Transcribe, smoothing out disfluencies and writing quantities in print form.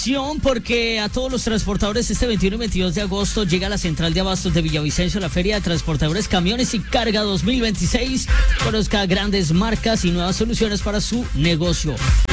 Porque a todos los transportadores este 21 y 22 de agosto llega a la central de abastos de Villavicencio la Feria de Transportadores, Camiones y Carga 2026. Conozca grandes marcas y nuevas soluciones para su negocio.